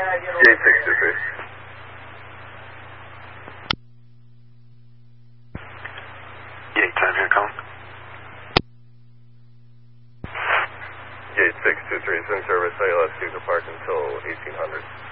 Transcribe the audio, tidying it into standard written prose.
Gate 623. Gate 10 here, Colin. Gate 623 is in service. I'll let Cesar Park until 1800.